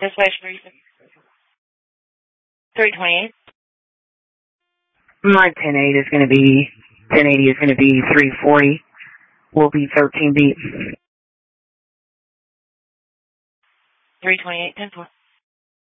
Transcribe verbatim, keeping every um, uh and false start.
Dispatch three twenty-eight. My ten eight is going to be, ten eighty is going to be three forty. Will be thirteen beat. three twenty-eight, ten four.